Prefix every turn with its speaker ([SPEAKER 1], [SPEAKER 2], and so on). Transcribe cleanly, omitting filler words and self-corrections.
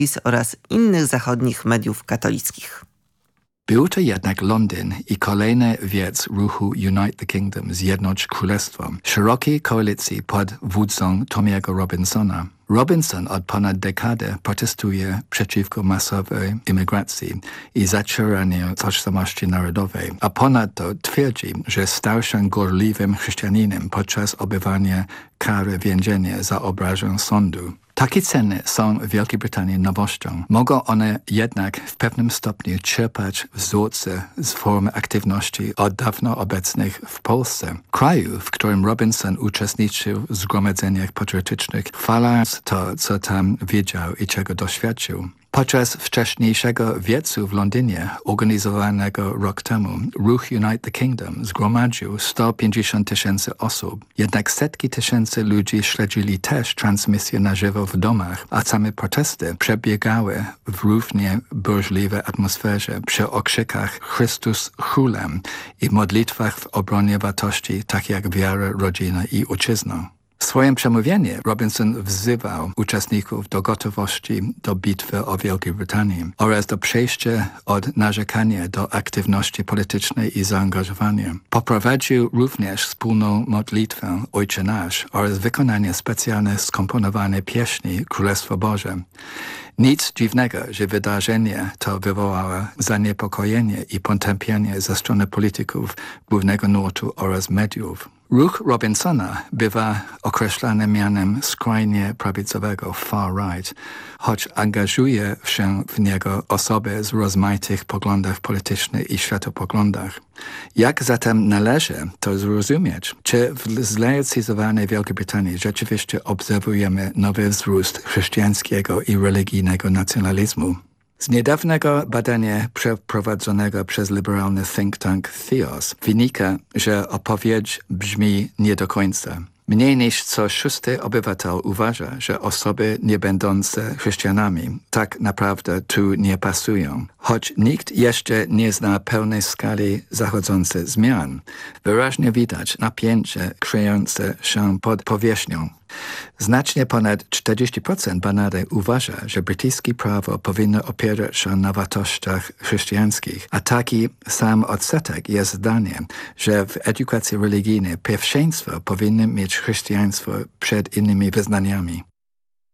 [SPEAKER 1] oraz innych zachodnich mediów katolickich.
[SPEAKER 2] Był to jednak Londyn i kolejny wiec ruchu Unite the Kingdom, Zjednocz Królestwo, szerokiej koalicji pod wodzą Tommy'ego Robinsona. Robinson od ponad dekady protestuje przeciwko masowej imigracji i zacieraniu tożsamości narodowej, a ponadto twierdzi, że stał się gorliwym chrześcijaninem podczas odbywania kary więzienia za obrazę sądu. Takie ceny są w Wielkiej Brytanii nowością. Mogą one jednak w pewnym stopniu czerpać wzorce z form aktywności od dawno obecnych w Polsce, kraju, w którym Robinson uczestniczył w zgromadzeniach patriotycznych, chwaląc to, co tam widział i czego doświadczył. Podczas wcześniejszego wiecu w Londynie, organizowanego rok temu, ruch Unite the Kingdom zgromadził 150 000 osób. Jednak setki tysięcy ludzi śledzili też transmisję na żywo w domach, a same protesty przebiegały w równie burzliwej atmosferze przy okrzykach Chrystus Królem i modlitwach w obronie wartości takich jak wiara, rodzina i ojczyzna. W swoim przemówieniu Robinson wzywał uczestników do gotowości do bitwy o Wielkiej Brytanii oraz do przejścia od narzekania do aktywności politycznej i zaangażowania. Poprowadził również wspólną modlitwę Ojcze Nasz oraz wykonanie specjalnie skomponowanej pieśni Królestwo Boże. Nic dziwnego, że wydarzenie to wywołało zaniepokojenie i potępienie ze strony polityków głównego nurtu oraz mediów. Ruch Robinsona bywa określany mianem skrajnie prawicowego far-right, choć angażuje się w niego osoby z rozmaitych poglądach politycznych i światopoglądach. Jak zatem należy to zrozumieć? Czy w zlaicyzowanej Wielkiej Brytanii rzeczywiście obserwujemy nowy wzrost chrześcijańskiego i religijnego nacjonalizmu? Z niedawnego badania przeprowadzonego przez liberalny think tank Theos wynika, że odpowiedź brzmi nie do końca. Mniej niż co szósty obywatel uważa, że osoby nie będące chrześcijanami tak naprawdę tu nie pasują. Choć nikt jeszcze nie zna pełnej skali zachodzących zmian, wyraźnie widać napięcie kryjące się pod powierzchnią. Znacznie ponad 40% badanych uważa, że brytyjskie prawo powinno opierać się na wartościach chrześcijańskich, a taki sam odsetek jest zdaniem, że w edukacji religijnej pierwszeństwo powinno mieć chrześcijaństwo przed innymi wyznaniami.